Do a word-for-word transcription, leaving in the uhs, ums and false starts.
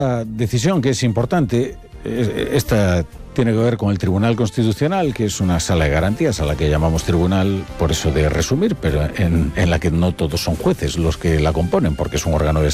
La decisión que es importante, esta tiene que ver con el Tribunal Constitucional, que es una sala de garantías a la que llamamos tribunal, por eso de resumir, pero en, en la que no todos son jueces los que la componen, porque es un órgano de